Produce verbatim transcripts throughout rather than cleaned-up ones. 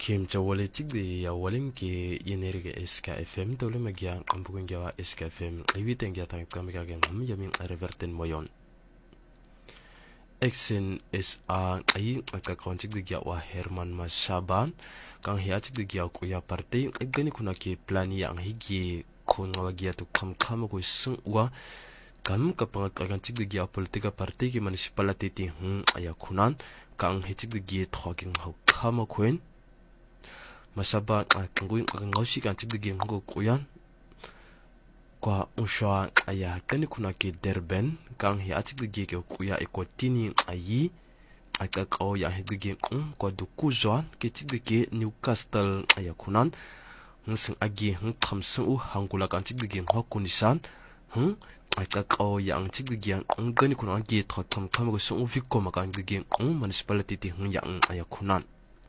Kim Jawali Chigdi ya Walinki Yeneriga S K F M Tolu Magiang Ambugungawa S K F M Iwiteng Yatang Kamigagan Yamin Reverten Moyon Exen S A Ayin Akakon Chigdi Gyawa Herman Mashaban Kang Hia Chigdi Gyaw Kuya Party Igani Kunaki Plani Yang Higi Kunwagia to Kam Kamago Sungwa Kam Kapangakan Chigdi Gyaw Politika Party Ki Municipality Hum Ayakunan Kang Hichigdi Gye Talking How Kamakwen Masaba kanguin ngaushi kan chigdi ngo kuyan kwa ushwa aya kani kuna ke derben kang hi achigdi ke kuya ekotini ayi aka kaw ya higdi um kwa dukuzwan ke chigdi ke Newcastle aya kunan nsing agi hm thamsu u hangula kan chigdi ho kunisan hm aka kaw ya ang chigdi ngani kuna ge thotham thamago su viko makan chigdi um municipality ti hm ya aya kunan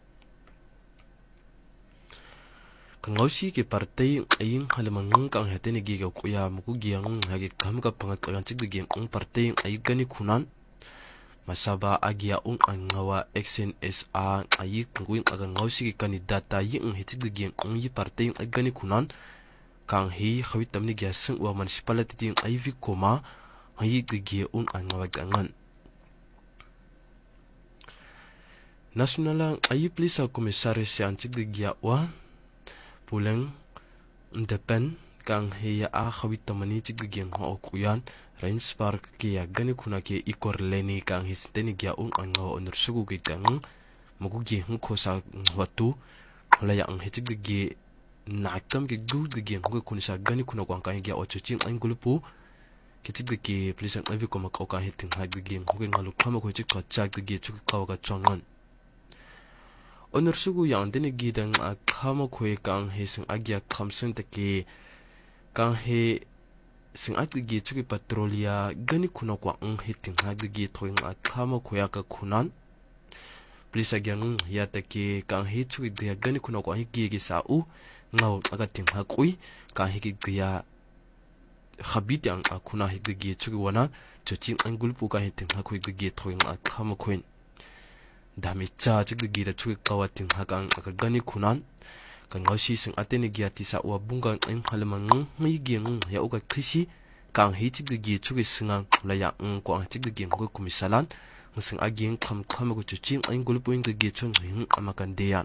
Ngaushi ke partai ayin halamangang kang hatene giga kuya muku giang hagi kamka pangatlagan chigdi ung partai ay gani kunan masaba agia ung angawa X N S A ayi kunguin aga ngaushi ke kandidata yi ung hichigdi ung yi partai ay gani kunan kang hi khawit tamni gya sing wa municipality ay vikoma ayi gigi ung angawa gangan Nasional ayi plisa komisaris yang chigdi gya wa Pulang Depen kang hiya a khawit tamani chigigeng ho kuyan Rains Park kia gani kuna ke ikor leni kang hisiteni gya un angawa onur sugu gitang mugugi hungko sa watu laya ang hichigigi naktam ke gudigi hungko kunisa gani kuna kwang kang gya ochoching ang gulupu kichigigi plisan avi koma kau kang hiting hagigi hungko ngaluk kama ko chikwa chagigi chukikawa ka chongan Onur sugu yang dini gidang a kama kwe kang he sing agya kamsen take kang he sing agya chuki patrolia gani kuna kwa ang hiting agya toing a kama kwe ka kunan please agyan ya take kang he chuki dia gani kuna kwa higi gi sa u ngaw aga ting hakui kang higi dia khabit yang akuna higi chuki wana choching angul pu ka hiting hakui gi toing a kama kwen dami cha chigdi da chuki kawatin hagang akagani kunan kan ngaushi sing atene giati sa wa bungang ang halamangang ngi giang ya uga khisi kang hi chigdi gi chuki singang laya ng ko ang chigdi gi ngo kumisalan sing aging kham kham go chuching ang gulpuing gi chung hing amakan deyan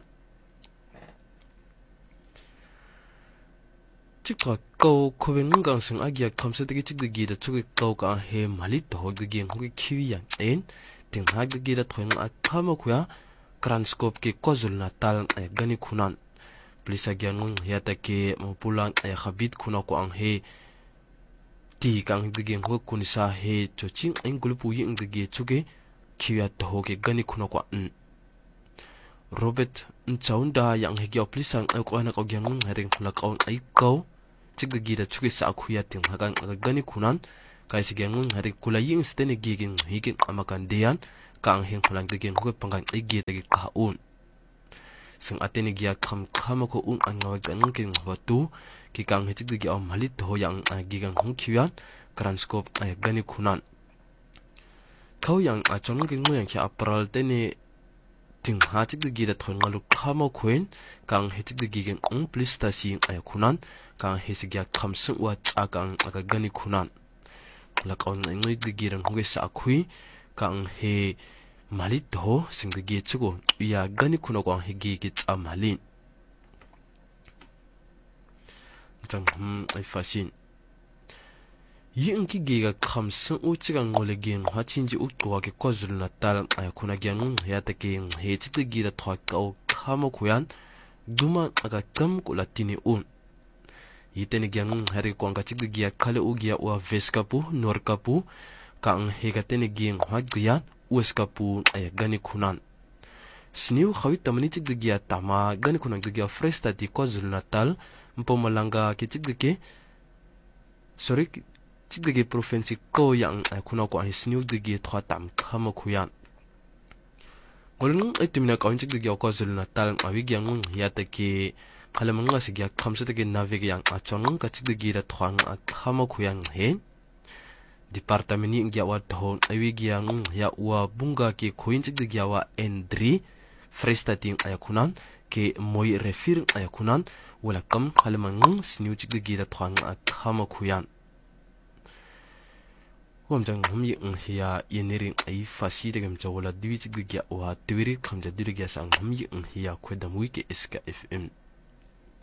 chikwa ko kowengang sing agya khamse de chigdi gi da chuki kaw ka he malit ho gi ngo khiwi yang en ting haggi da thoing a thama kuya Kranskop ke KwaZulu Natal ay gani kunan plisa gyanung yata ke mapulang ay khabit kuna ko ang he ti kang dige ngo kunisa he choching ang gulupu ying dige chuge khiya to ke gani kuna ko an Robert Nchaunda yang he gyo plisang ay ko ana ko gyanung haring khula kaun ay ko chigdige da chuge sa khuya ting hagang gani kunan Kaisi gyangung hari kulaying stene giging higing amakan diyan kang hing kulang diging huwag panggang igi dagi kaun. Sing atene gya kam kama ko un ang ngawag ganung king watu ki kang hitig digi om halit ho yang gigang hong kiwan Kranskop ay gani kunan. Kau yang achonong king mo yang ki aparal tene ting hatig digi da thoy ngaluk kama kuen kang hitig digi ging ong plistasi ay kunan kang hisig gya kam sung wat akang aga gani kunan. Lakaw na ingoy digirang huwag sa akui kang he malit ho sing digi chugo iya gani kuna ko ang higi gits amalin tang hmm ay fasin yung kigiga kamsang uchigang ngoleging hachinji utwa ke KwaZulu Natal ay kuna gyang yata ke he chitigi da thwa kaw kama kuyan duma aga kam kulatini un Yitene gyang hari kwang kachig gya kale ugia wa veskapu norkapu kang hegatene gyang hagya uskapu ay gani kunan Sniu khawit tamani chig gya tama gani kunan gya fresta di KwaZulu Natal mpomalanga ke chig ke sorry chig ge province ko yang kuna ko sniu gya thwa tam khama khuyan golung etimina kaun chig gya KwaZulu Natal awi gyang yata ke Kalamanga sigya kamsete ke navig yang achong kachigdi da thwang a khama khuyang he departameni ngya wa thon awi gyang ya wa bunga ke khoin chigdi gya wa endri frestating ayakunan ke moi refir ay kunan wala kam halamang sniu chik gida thang at hama khuyan wam jang hum yi ng hiya yeneri ay fasi de gam jawala diwi chik gya wa tiwiri khamja dirigya sang hum yi ng hiya khwedam wiki iska fm